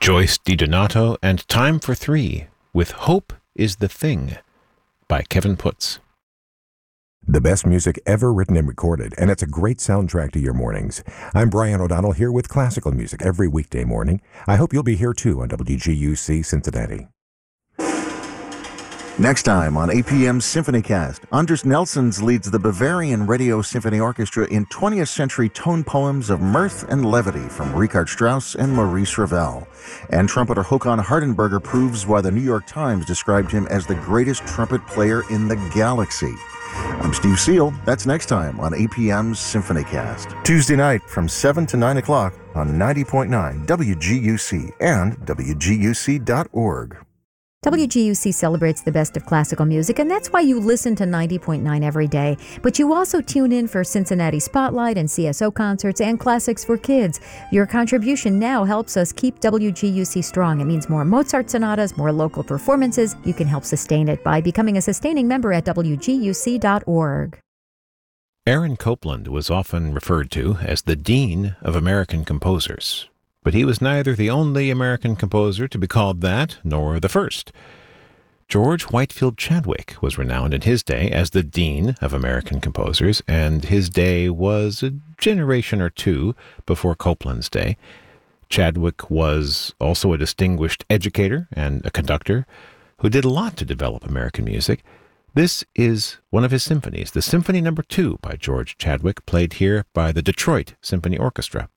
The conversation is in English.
Joyce DiDonato and Time for Three with Hope is the Thing by Kevin Putz. The best music ever written and recorded, and it's a great soundtrack to your mornings. I'm Brian O'Donnell here with classical music every weekday morning. I hope you'll be here too on WGUC Cincinnati. Next time on APM's SymphonyCast, Anders Nelsons leads the Bavarian Radio Symphony Orchestra in 20th century tone poems of mirth and levity from Richard Strauss and Maurice Ravel. And trumpeter Håkan Hardenberger proves why the New York Times described him as the greatest trumpet player in the galaxy. I'm Steve Seal. That's next time on APM's SymphonyCast. Tuesday night from 7 to 9 o'clock on 90.9 WGUC and WGUC.org. WGUC celebrates the best of classical music, and that's why you listen to 90.9 every day. But you also tune in for Cincinnati Spotlight and CSO concerts and classics for kids. Your contribution now helps us keep WGUC strong. It means more Mozart sonatas, more local performances. You can help sustain it by becoming a sustaining member at WGUC.org. Aaron Copland was often referred to as the Dean of American Composers. But he was neither the only American composer to be called that, nor the first. George Whitefield Chadwick was renowned in his day as the Dean of American Composers, and his day was a generation or two before Copland's day. Chadwick was also a distinguished educator and a conductor who did a lot to develop American music. This is one of his symphonies, the Symphony No. 2 by George Chadwick, played here by the Detroit Symphony Orchestra.